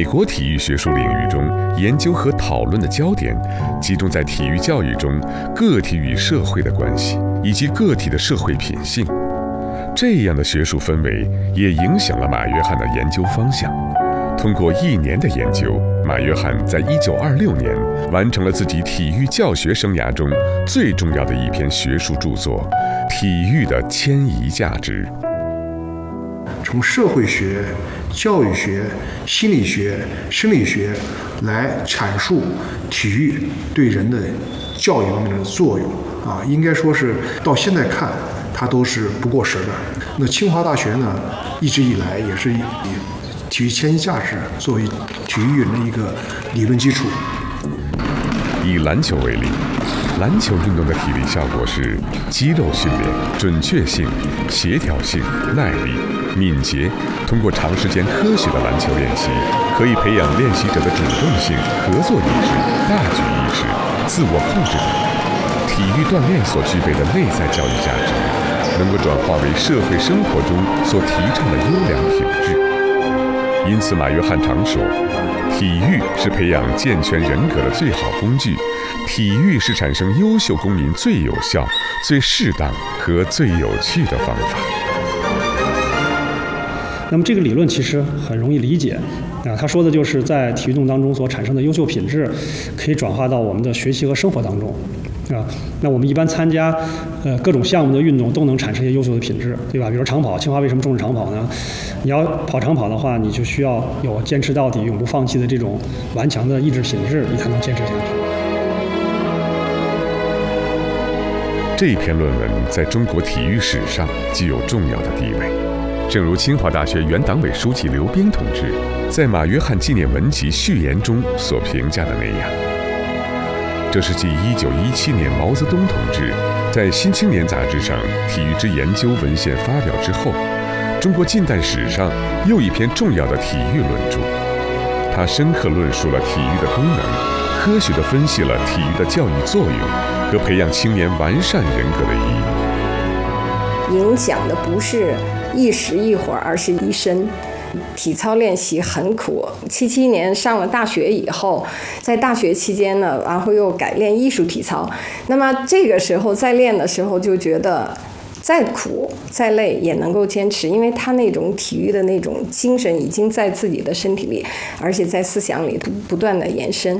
国体育学术领域中，研究和讨论的焦点集中在体育教育中个体与社会的关系，以及个体的社会品性。这样的学术氛围也影响了马约翰的研究方向。通过1年的研究，马约翰在1926年完成了自己体育教学生涯中最重要的一篇学术著作《体育的迁移价值》。 从社会学、教育学、心理学、生理学来阐述体育对人的教育方面的作用应该说是到现在看它都是不过时的。那清华大学呢，一直以来也是以体育迁移价值作为体育人的一个理论基础。 以篮球为例，篮球运动的体力效果是肌肉训练、准确性、协调性、耐力、敏捷。通过长时间科学的篮球练习，可以培养练习者的主动性、合作意识、大局意识、自我控制等。体育锻炼所具备的内在教育价值，能够转化为社会生活中所提倡的优良品质。因此，马约翰常说，体育是培养健全人格的最好工具，体育是产生优秀公民最有效、最适当和最有趣的方法。 那么这个理论其实很容易理解他说的就是在体育运动当中所产生的优秀品质，可以转化到我们的学习和生活当中那我们一般参加各种项目的运动都能产生一些优秀的品质，对吧？比如长跑，清华为什么重视长跑呢？你要跑长跑的话，你就需要有坚持到底、永不放弃的这种顽强的意志品质，你才能坚持下去。 这篇论文在中国体育史上具有重要的地位，正如清华大学原党委书记刘冰同志在马约翰纪念文集序言中所评价的那样。这是继1917年毛泽东同志在《新青年》杂志上体育之研究文献发表之后，中国近代史上又一篇重要的体育论著。它深刻论述了体育的功能，科学地分析了体育的教育作用和培养青年完善人格的意义。 影响的不是一时一会儿，而是一生。体操练习很苦，77年上了大学以后，在大学期间呢，然后又改练艺术体操。那么这个时候在练的时候就觉得再苦再累也能够坚持，因为他那种体育的那种精神已经在自己的身体里，而且在思想里不断的延伸。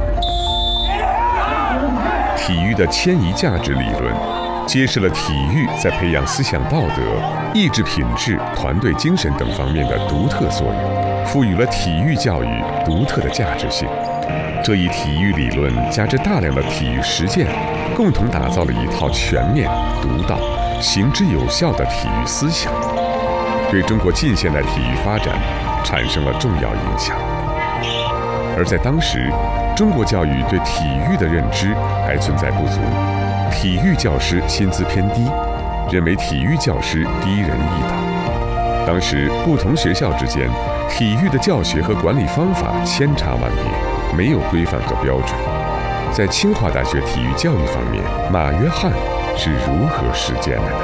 体育的迁移价值理论揭示了体育在培养思想道德、意志品质、团队精神等方面的独特作用，赋予了体育教育独特的价值性。这一体育理论加之大量的体育实践，共同打造了一套全面、独到、行之有效的体育思想，对中国近现代体育发展产生了重要影响。而在当时，中国教育对体育的认知还存在不足，体育教师薪资偏低，认为体育教师低人一等。当时不同学校之间，体育的教学和管理方法千差万别，没有规范和标准。在清华大学体育教育方面，马约翰是如何实践的呢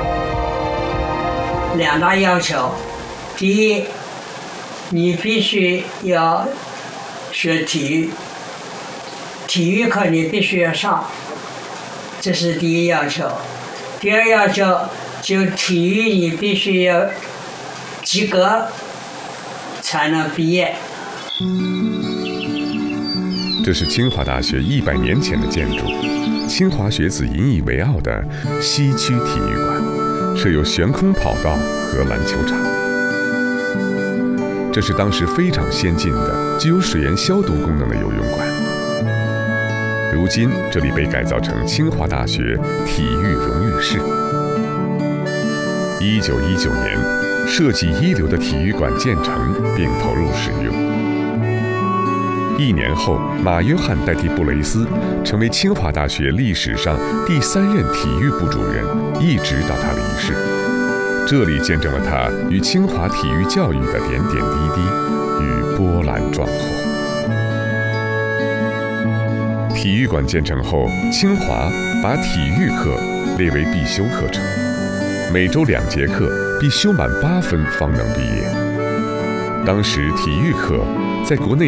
？2大要求，第一，你必须要学体育，体育课你必须要上，这是第一要求。第二要求，就体育你必须要及格才能毕业。 这是清华大学100年前的建筑，清华学子引以为傲的西区体育馆，设有悬空跑道和篮球场。这是当时非常先进的、具有水源消毒功能的游泳馆。如今，这里被改造成清华大学体育荣誉室。1919年，设计一流的体育馆建成并投入使用。1年后，马约翰代替布雷斯，成为清华大学历史上第3任体育部主任，一直到他离世。这里见证了他与清华体育教育的点点滴滴与波澜壮阔。体育馆建成后，清华把体育课列为必修课程，每周2节课，必修满8分方能毕业。当时体育课在国内